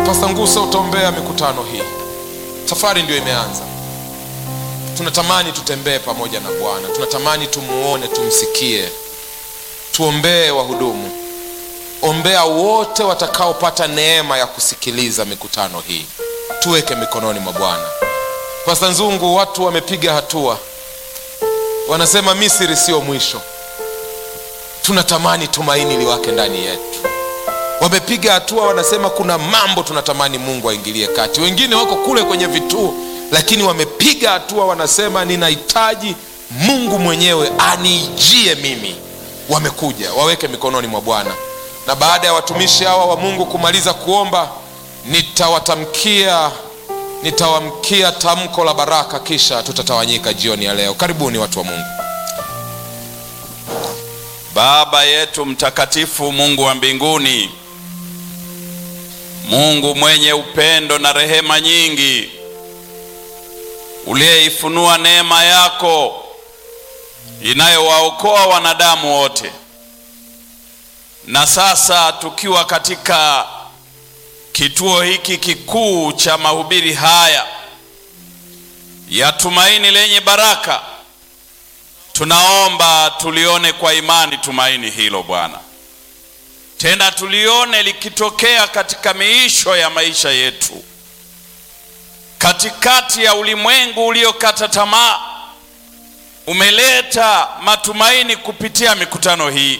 Pastor Ngusa, utaombea mikutano hii. Safari ndio imeanza. Tunatamani tutembee pamoja na Bwana. Tunatamani tumuone, tumsikie. Tuombee wahudumu. Ombea wote watakaopata neema ya kusikiliza mikutano hii. Tuweke mikononi mwa Bwana. Pastor Nzungu, watu wamepiga hatua. Wanasema Misri sio mwisho. Tunatamani tumaini liwake ndani yetu. Wamepiga hatua, wanasema kuna mambo tunatamani Mungu aingilie kati. Wengine wako kule kwenye vituo, lakini wamepiga hatua, wanasema ninahitaji Mungu mwenyewe anijie mimi. Wamekuja, waweke mikononi mwa Bwana. Na baada ya watumishi hawa wa Mungu kumaliza kuomba, nitawamkia tamko la baraka, kisha tutatawanyika jioni ya leo. Karibuni watu wa Mungu. Baba yetu mtakatifu, Mungu wa mbinguni, Mungu mwenye upendo na rehema nyingi, uliyeifunua neema yako inayowaokoa wanadamu wote. Na sasa tukiwa katika kituo hiki kikuu cha mahubiri haya ya tumaini lenye baraka, tunaomba tulione kwa imani tumaini hilo Bwana. Tena tulione likitokea katika miisho ya maisha yetu. Katikati ya ulimwengu uliokata tamaa, umeleta matumaini kupitia mikutano hii.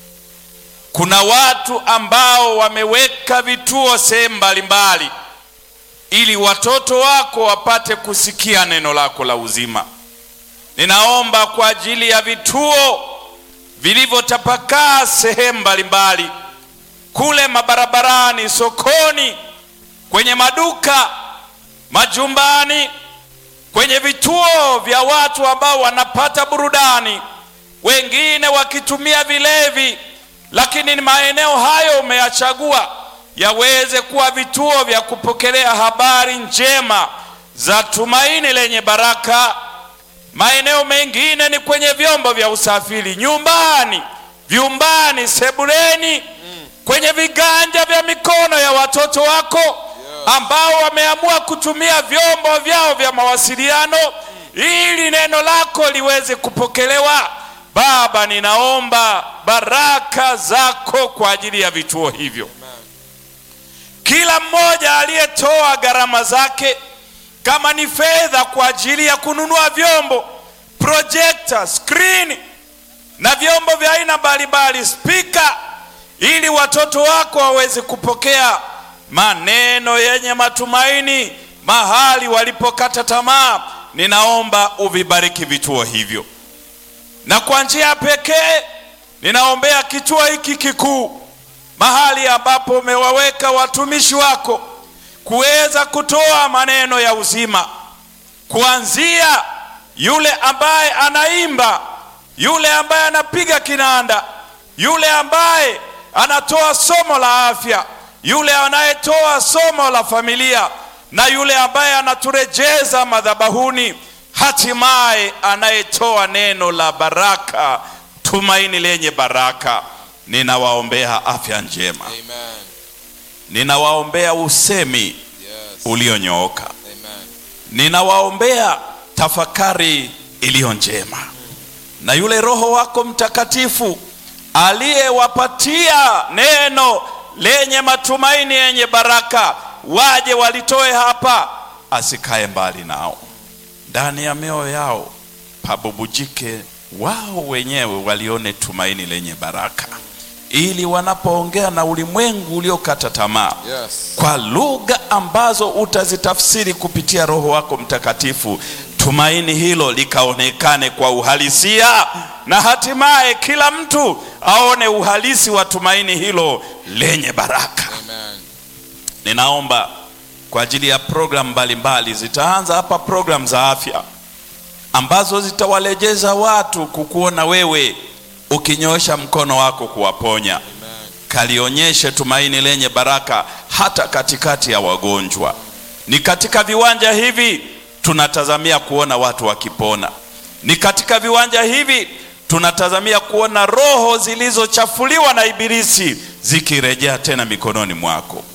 Kuna watu ambao wameweka vituo sehemu mbalimbali ili watoto wako wapate kusikia neno lako la uzima. Ninaomba kwa ajili ya vituo vilivyotapakaa sehemu mbalimbali, kule mabarabarani, sokoni, kwenye maduka, majumbani, kwenye vituo vya watu ambao wanapata burudani, wengine wakitumia vilevi, lakini maeneo hayo umeyachagua yaweze kuwa vituo vya kupokelea habari njema za tumaini lenye baraka. Maeneo mengine ni kwenye vyombo vya usafiri, nyumbani, vyumbani, sebuleni, kwenye viganja vya mikono ya watoto wako ambao wameamua kutumia vyombo vyao vya mawasiliano ili neno lako liweze kupokelewa. Baba, ninaomba baraka zako kwa ajili ya vituo hivyo. Kila mmoja aliyetoa gharama zake, kama ni fedha kwa ajili ya kununua vyombo, projector, screen na vyombo vya aina mbalimbali, speaker, ili watoto wako waweze kupokea maneno yenye matumaini mahali walipokata tamaa, ninaomba uvibariki vituo hivyo. Na kwa njia pekee ninaombea kituo hiki kikuu, mahali ambapo umewaweka watumishi wako kuweza kutoa maneno ya uzima, kuanzia yule ambaye anaimba, yule ambaye anapiga kinanda, yule ambaye anatoa somo la afya, yule anayetoa somo la familia, na yule ambaye anaturejeza madhabahuni, hatimaye anayetoa neno la baraka, tumaini lenye baraka. Ninawaombea afya njema. Amen. Ninawaombea usemi ulionyooka. Amen. Ninawaombea tafakari iliyo njema. Na yule Roho wako Mtakatifu aliyewapatia neno lenye matumaini yenye baraka, waje walitoe hapa, asikae mbali nao. Ndani ya mioyo yao pabubujike, wao wenyewe walione tumaini lenye baraka, ili wanapoongea na ulimwengu uliokata tamaa, kwa lugha ambazo utazitafsiri kupitia Roho wako Mtakatifu, tumaini hilo likaonekane kwa uhalisia, na hatimaye kila mtu aone uhalisi wa tumaini hilo lenye baraka. Amen. Ninaomba kwa ajili ya program mbalimbali. Zitaanza hapa program za afya ambazo zitawalejeza watu kukuona wewe ukinyoosha mkono wako kuwaponya. Amen. Kalionyeshe tumaini lenye baraka hata katikati ya wagonjwa. Ni katika viwanja hivi tunatazamia kuona watu wakipona. Ni katika viwanja hivi tunatazamia kuona roho zilizochafuliwa na ibilisi zikirejea tena mikononi mwako.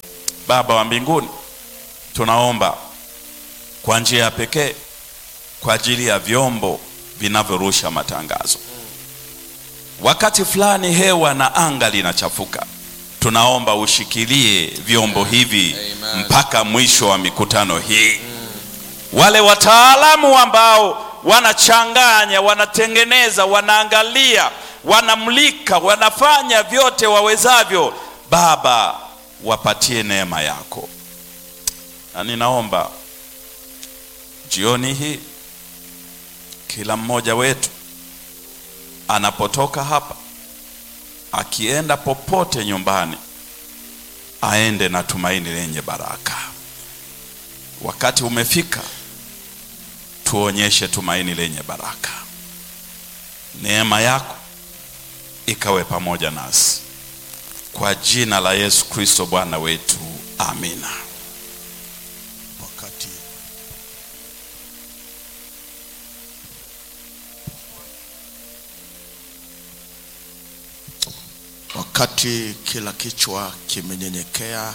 Baba wa mbinguni, tunaomba kwa njia ya pekee kwa ajili ya vyombo vinavyorusha matangazo. Wakati fulani hewa na anga linachafuka, tunaomba ushikilie vyombo hivi mpaka mwisho wa mikutano hii. Wale wataalamu ambao wanachanganya, wanatengeneza, wanaangalia, wanamulika, wanafanya vyote wawezavyo, Baba wapatie neema yako. Na ninaomba jioni hii kila mmoja wetu anapotoka hapa, akienda popote nyumbani, aende na tumaini lenye baraka. Wakati umefika tuonyeshe tumaini lenye baraka. Neema yako ikawe pamoja nasi, kwa jina la Yesu Kristo Bwana wetu, amina. Wakati kila kichwa kimenyenyekea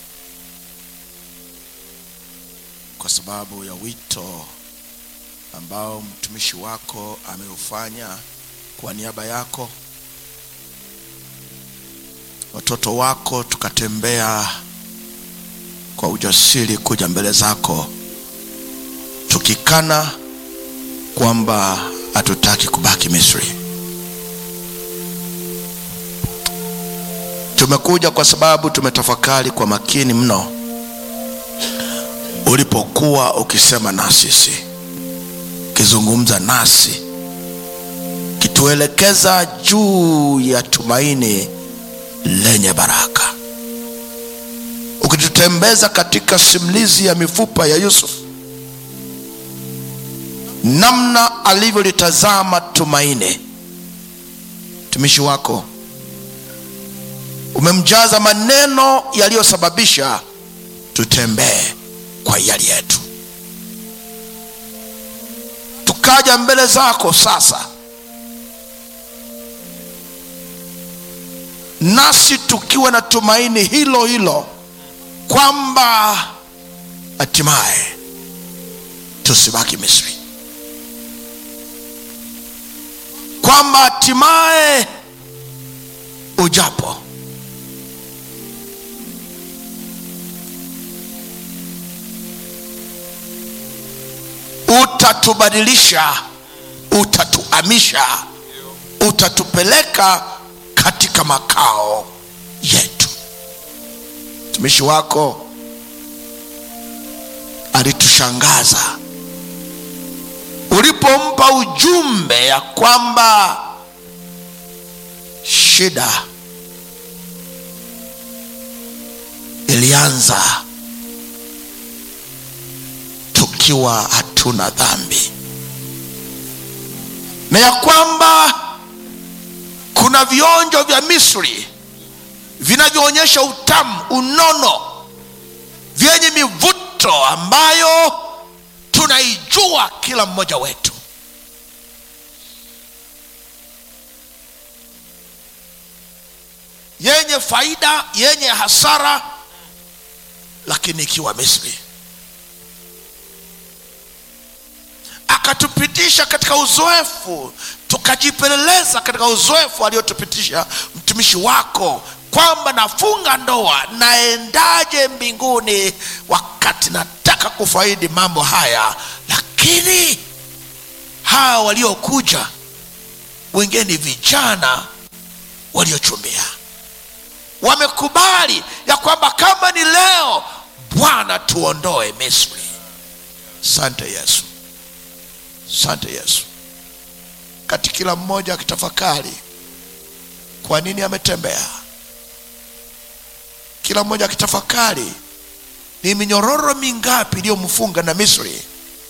kwa sababu ya wito ambao mtumishi wako ameufanya kwa niaba yako, watoto wako tukatembea kwa ujasiri kuja mbele zako, tukikana kwamba hatutaki kubaki Misri. Tumekuja kwa sababu tumetafakari kwa makini mno ulipokuwa ukisema na sisi, kizungumza nasi, kituelekeza juu ya tumaini lenye baraka, ukitutembeza katika simulizi ya mifupa ya Yusuf, namna alivyolitazama tumaini. Mtumishi wako umemjaza maneno yaliyosababisha tutembee kwa yali yetu. Tukaja mbele zako sasa, nasi tukiwa na tumaini hilo hilo kwamba hatimaye tusibaki Misri, kwamba hatimaye ujapo utatubadilisha, utatuhamisha, utatupeleka katika makao yetu. Mtumishi wako alitushangaza ulipompa ujumbe ya kwamba shida ilianza tukiwa hatuna dhambi, na ya kwamba kuna vionjo vya Misri vinavyoonyesha utamu, unono, vyenye mivuto ambayo tunaijua kila mmoja wetu. Yenye faida, yenye hasara, lakini ikiwa Misri. Akatupitisha katika uzoefu, tukajipeleleza katika uzoefu aliotupitisha mtumishi wako, kwamba nafunga ndoa, naendaje mbinguni wakati nataka kufaidi mambo haya. Lakini hawa waliokuja wengine ni vijana waliochumbia, wamekubali ya kwamba kama ni leo, Bwana tuondoe Misri. Asante Yesu, asante Yesu. Kati kila mmoja akitafakari kwa nini ametembea, kila mmoja akitafakari ni minyororo mingapi iliyomfunga na Misri.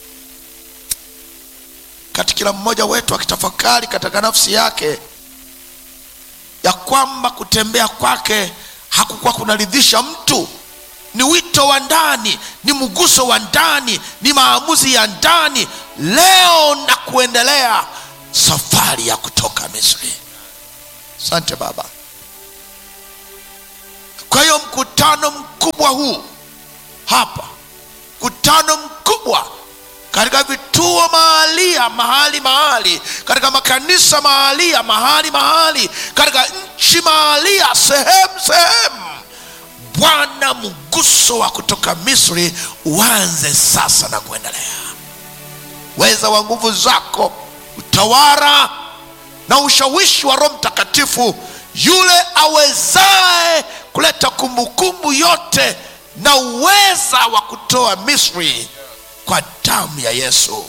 Kati kila mmoja wetu akitafakari katika nafsi yake ya kwamba kutembea kwake hakukuwa kunaridhisha mtu, ni wito wa ndani, ni mguso wa ndani, ni maamuzi ya ndani, leo na kuendelea, safari ya kutoka Misri. Asante Baba, Kwa hiyo mkutano mkubwa huu hapa, mkutano mkubwa katika vituo mahali, katika makanisa mahali, katika nchi mahalia, sehemu. Bwana, mguso wa kutoka Misri uanze sasa na kuendelea. Weza wa nguvu zako, utawala na ushawishi wa Roho Mtakatifu, yule awezaye kuleta kumbukumbu yote na uweza wa kutoa Misri kwa damu ya Yesu.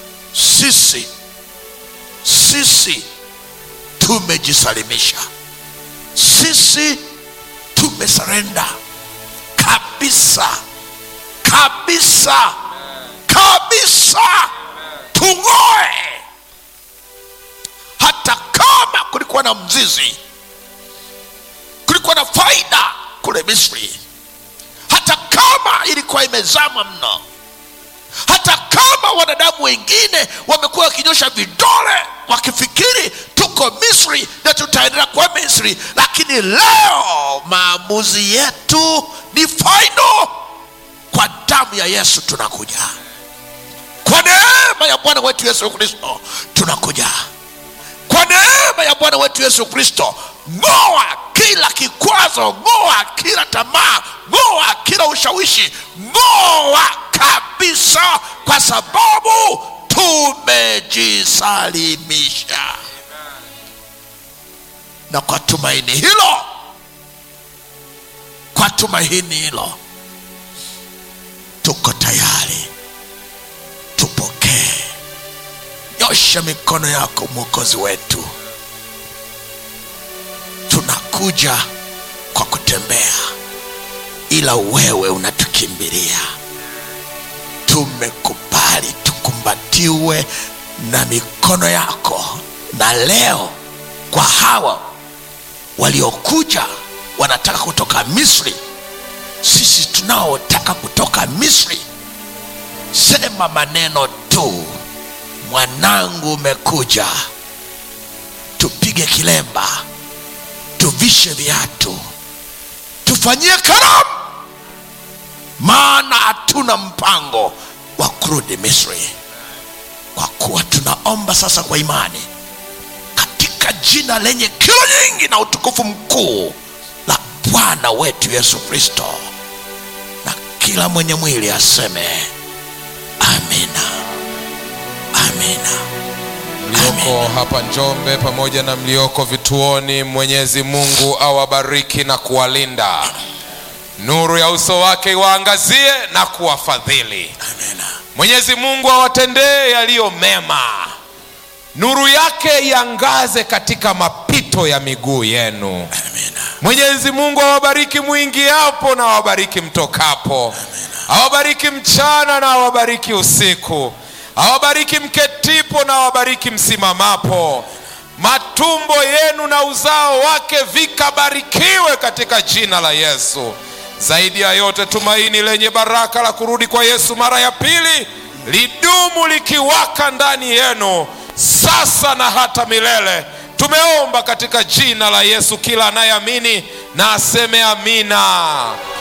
Sisi tumejisalimisha, sisi tumesarenda kabisa. Tung'oe. Hata kama kulikuwa na mzizi, kulikuwa na faida kule Misri, hata kama ilikuwa imezama mno, hata kama wanadamu wengine wamekuwa wakinyosha vidole wakifikiri tuko Misri na tutaendelea kwa Misri, lakini leo maamuzi yetu ni final. Kwa damu ya Yesu tunakuja, kwa neema ya Bwana wetu Yesu Kristo tunakuja, kwa neema ya Bwana wetu Yesu Kristo. Ng'oa kila kikwazo, ng'oa kila tamaa, ng'oa kila ushawishi, ng'oa kabisa, kwa sababu tumejisalimisha. Na kwa tumaini hilo, tuko tayari. Tupokee. Nyosha mikono yako, Mwokozi wetu. Tunakuja kwa kutembea, ila wewe unatukimbilia. Tumekubali tukumbatiwe na mikono yako. Na leo kwa hawa waliokuja wanataka kutoka Misri, sisi tunaotaka kutoka Misri, sema maneno tu: mwanangu umekuja. Tupige kilemba, tuvishe viatu, tufanyie karamu, maana hatuna mpango wa kurudi Misri. Kwa kuwa tunaomba sasa kwa imani katika jina lenye kilo nyingi na utukufu mkuu la Bwana wetu Yesu Kristo, na kila mwenye mwili aseme amina. Mlioko hapa Njombe pamoja na mlioko vituoni, Mwenyezi Mungu awabariki na kuwalinda. Nuru ya uso wake iwaangazie na kuwafadhili. Mwenyezi Mungu awatendee yaliyo mema. Nuru yake iangaze katika mapito ya miguu yenu. Mwenyezi Mungu awabariki mwingiapo na awabariki mtokapo. Awabariki mchana na awabariki usiku. Awabariki mketipo na awabariki msimamapo. Matumbo yenu na uzao wake vikabarikiwe katika jina la Yesu. Zaidi ya yote, tumaini lenye baraka la kurudi kwa Yesu mara ya pili lidumu likiwaka ndani yenu sasa na hata milele. Tumeomba katika jina la Yesu. Kila anayeamini na aseme amina.